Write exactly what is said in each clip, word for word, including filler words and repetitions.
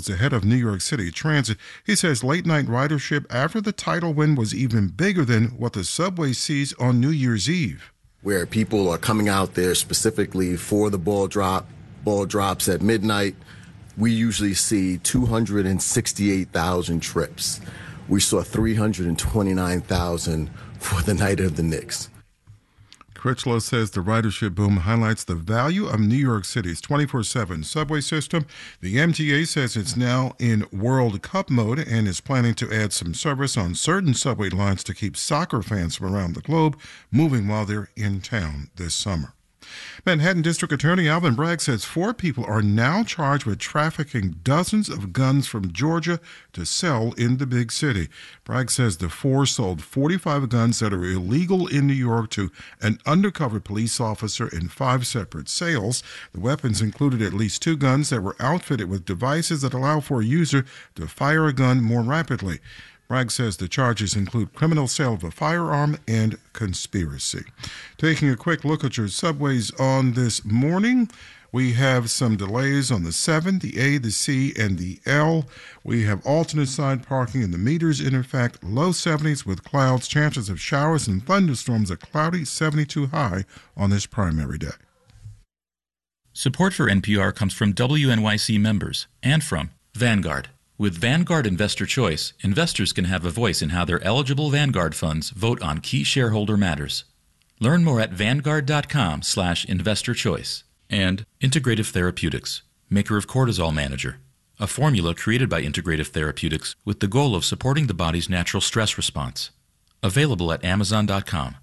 ahead of New York City Transit. He says late-night ridership after the title win was even bigger than what the subway sees on New Year's Eve. Where people are coming out there specifically for the ball drop, ball drops at midnight, we usually see two hundred sixty-eight thousand trips. We saw three hundred twenty-nine thousand for the night of the Knicks. Critchlow says the ridership boom highlights the value of New York City's twenty-four seven subway system. The M T A says it's now in World Cup mode and is planning to add some service on certain subway lines to keep soccer fans from around the globe moving while they're in town this summer. Manhattan District Attorney Alvin Bragg says four people are now charged with trafficking dozens of guns from Georgia to sell in the big city. Bragg says the four sold forty-five guns that are illegal in New York to an undercover police officer in five separate sales. The weapons included at least two guns that were outfitted with devices that allow for a user to fire a gun more rapidly. Bragg says the charges include criminal sale of a firearm and conspiracy. Taking a quick look at your subways on this morning, we have some delays on the seven, the A, the C, and the L. We have alternate side parking in the meters in effect, low seventies with clouds, chances of showers and thunderstorms, a cloudy seventy-two high on this primary day. Support for N P R comes from W N Y C members and from Vanguard. With Vanguard Investor Choice, investors can have a voice in how their eligible Vanguard funds vote on key shareholder matters. Learn more at vanguard.com slash investor choice. And Integrative Therapeutics, maker of Cortisol Manager, a formula created by Integrative Therapeutics with the goal of supporting the body's natural stress response. Available at amazon dot com.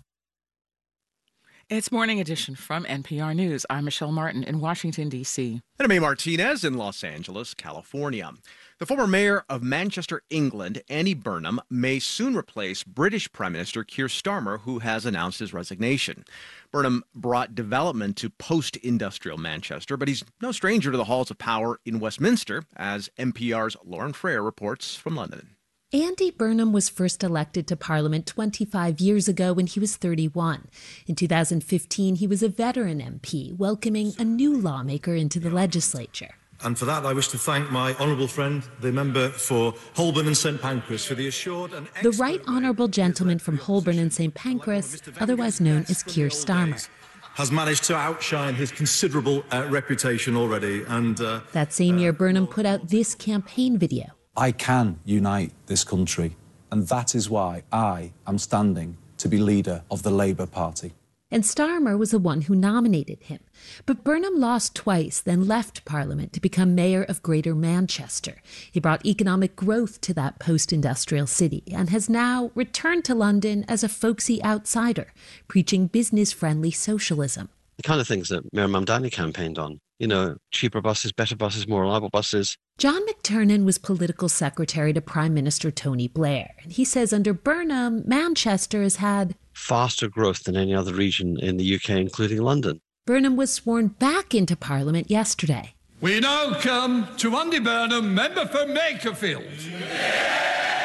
It's Morning Edition from N P R News. I'm Michelle Martin in Washington, D C. And I'm A. Martinez in Los Angeles, California. The former mayor of Manchester, England, Andy Burnham, may soon replace British Prime Minister Keir Starmer, who has announced his resignation. Burnham brought development to post-industrial Manchester, but he's no stranger to the halls of power in Westminster, as N P R's Lauren Frere reports from London. Andy Burnham was first elected to Parliament twenty-five years ago when he was thirty-one. In two thousand fifteen, he was a veteran M P, welcoming a new lawmaker into the legislature. And for that, I wish to thank my honourable friend, the member for Holborn and St Pancras, for the assured and The right honourable gentleman from Holborn and St Pancras, otherwise known as Keir Starmer, has managed to outshine his considerable uh, reputation already. And uh, That same year, Burnham put out this campaign video. I can unite this country, and that is why I am standing to be leader of the Labour Party. And Starmer was the one who nominated him. But Burnham lost twice, then left Parliament to become mayor of Greater Manchester. He brought economic growth to that post-industrial city and has now returned to London as a folksy outsider, preaching business-friendly socialism. The kind of things that Mayor Mamdani campaigned on. You know, cheaper buses, better buses, more reliable buses. John McTernan was political secretary to Prime Minister Tony Blair. And he says under Burnham, Manchester has had faster growth than any other region in the U K, including London. Burnham was sworn back into Parliament yesterday. We now come to Andy Burnham, member for Makerfield.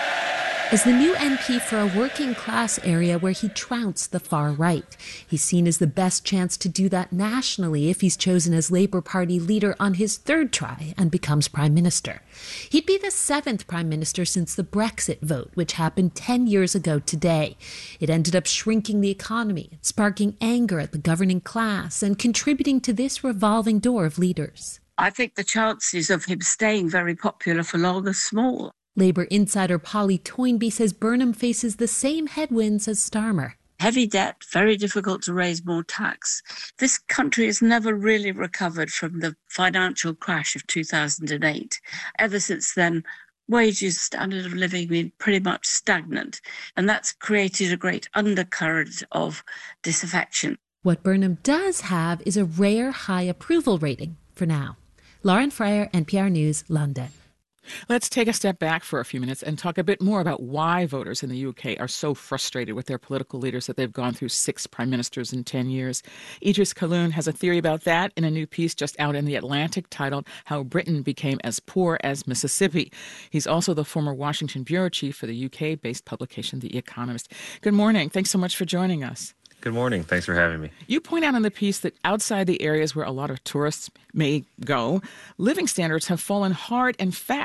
As the new M P for a working-class area where he trounced the far right. He's seen as the best chance to do that nationally if he's chosen as Labour Party leader on his third try and becomes Prime Minister. He'd be the seventh Prime Minister since the Brexit vote, which happened ten years ago today. It ended up shrinking the economy, sparking anger at the governing class, and contributing to this revolving door of leaders. I think the chances of him staying very popular for long are small. Labour insider Polly Toynbee says Burnham faces the same headwinds as Starmer. Heavy debt, very difficult to raise more tax. This country has never really recovered from the financial crash of two thousand eight. Ever since then, wages, standard of living have been pretty much stagnant, and that's created a great undercurrent of disaffection. What Burnham does have is a rare high approval rating for now. Lauren Frere, N P R News, London. Let's take a step back for a few minutes and talk a bit more about why voters in the U K are so frustrated with their political leaders that they've gone through six prime ministers in ten years. Idris Kaloun has a theory about that in a new piece just out in The Atlantic titled How Britain Became as Poor as Mississippi. He's also the former Washington bureau chief for the U K-based publication The Economist. Good morning. Thanks so much for joining us. Good morning. Thanks for having me. You point out in the piece that outside the areas where a lot of tourists may go, living standards have fallen hard and fast